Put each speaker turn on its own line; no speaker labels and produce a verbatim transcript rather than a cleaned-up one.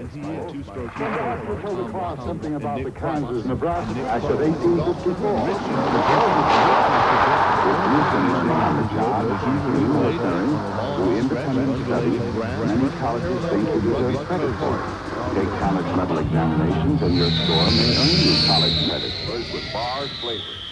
Something about the Kansas Nebraska Act of eighteen fifty-four. If you've been learning on the job, you have learned through independent study. Many colleges think you deserve credit for it. Take college level examinations and your score may earn you college credit. With bars flavor.